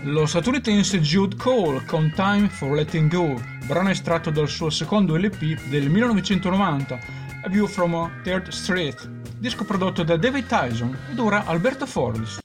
Lo statunitense Jude Cole con Time for Letting Go, brano estratto dal suo secondo LP del 1990, A View from 3rd Street, disco prodotto da David Tyson ed ora Alberto Forlis.